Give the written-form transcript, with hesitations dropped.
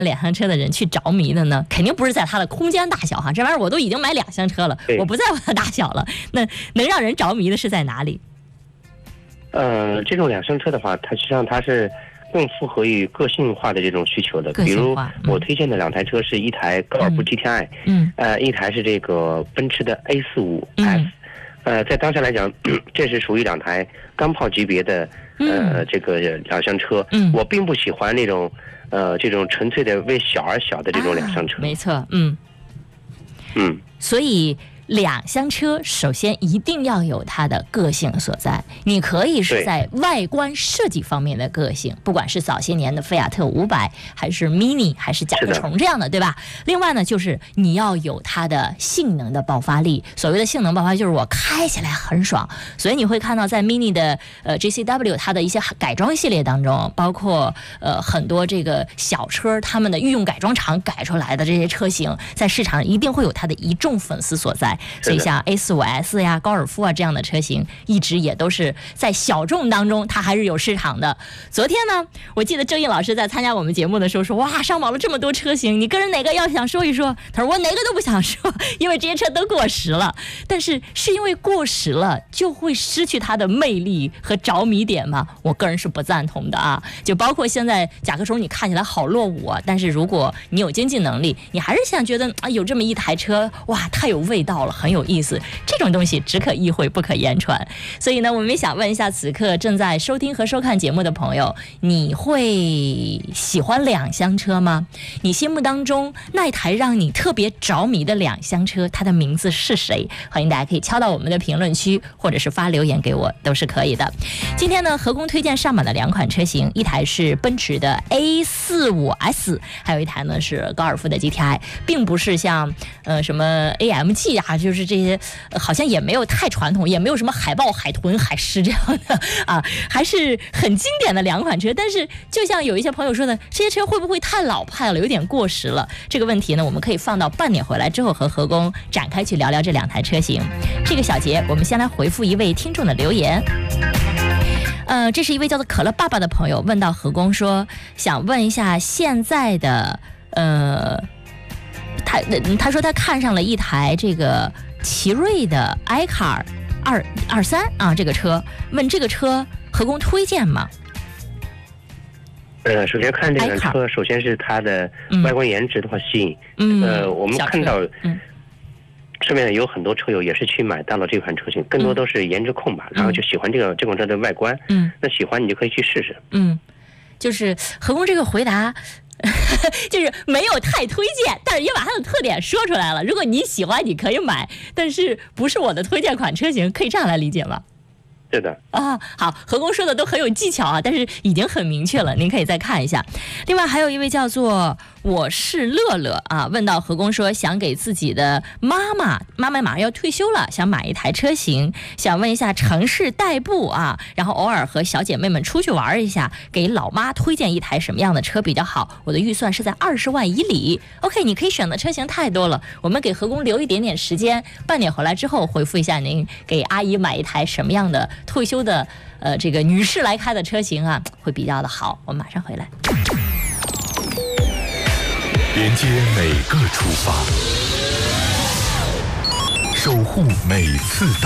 两厢车的人去着迷的呢？肯定不是在它的空间大小哈，这玩意儿我都已经买两厢车了，我不在乎它大小了。那能让人着迷的是在哪里？ 这种两厢车的话，它实际上它是更符合于个性化的这种需求的。比如我推荐的2台车是一台高尔夫 GTI，一台是这个奔驰的 A45S。在当下来讲，这是属于2台钢炮级别的这个两厢车。我并不喜欢那种这种纯粹的为小而小的这种两厢车。 没错，所以两厢车首先一定要有它的个性所在，你可以是在外观设计方面的个性，不管是早些年的菲亚特500，还是 Mini， 还是甲壳虫这样的，对吧？另外呢，就是你要有它的性能的爆发力。所谓的性能爆发力，就是我开起来很爽。所以你会看到在 Mini 的GCW 它的一些改装系列当中，包括很多这个小车他们的御用改装厂改出来的这些车型，在市场一定会有它的一众粉丝所在。所以像 A45S 呀、高尔夫啊这样的车型，一直也都是在小众当中，它还是有市场的。昨天呢，我记得郑毅老师在参加我们节目的时候说，哇，上榜了这么多车型，你个人哪个要想说一说？他说我哪个都不想说，因为这些车都过时了。但是是因为过时了就会失去它的魅力和着迷点吗？我个人是不赞同的啊。就包括现在甲壳虫你看起来好落伍啊，但是如果你有经济能力，你还是想觉得啊，有这么一台车，哇，太有味道了，很有意思。这种东西只可意会不可言传。所以呢，我们也想问一下此刻正在收听和收看节目的朋友，你会喜欢两厢车吗？你心目当中那一台让你特别着迷的两厢车，它的名字是谁？欢迎大家可以敲到我们的评论区，或者是发留言给我，都是可以的。今天呢，何工推荐上榜的2款车型，一台是奔驰的 A45S， 还有一台呢是高尔夫的 GTI， 并不是像什么 AMG 啊，就是这些好像也没有太传统，也没有什么海豹、海豚、海狮这样的啊，还是很经典的2款车。但是就像有一些朋友说的，这些车会不会太老派了，有点过时了？这个问题呢，我们可以放到半点回来之后和何工展开去聊聊这2台车型。这个小节我们先来回复一位听众的留言。这是一位叫做可乐爸爸的朋友问到何工说，想问一下现在的他说他看上了一台这个奇瑞的 iCar 223啊，这个车，问这个车何工推荐吗？ 首先看这辆车，首先是它的外观颜值的话吸引。我们看到市面上有很多车友也是去买到了这款车型，更多都是颜值控吧，然后就喜欢这款车的外观。那喜欢你就可以去试试。 就是何工这个回答就是没有太推荐，但是也把它的特点说出来了。如果你喜欢你可以买，但是不是我的推荐款车型，可以这样来理解吗？ 是的啊，好，何工说的都很有技巧啊，但是已经很明确了，您可以再看一下。另外还有一位叫做我是乐乐啊，问到何工说想给自己的妈妈马上要退休了，想买一台车型，想问一下城市代步啊，然后偶尔和小姐妹们出去玩一下，给老妈推荐一台什么样的车比较好？我的预算是在20万以里。OK， 你可以选的车型太多了，我们给何工留一点点时间，半点回来之后回复一下您给阿姨买一台什么样的退休的这个女士来开的车型啊，会比较的好。我们马上回来， 连接每个出发，守护每次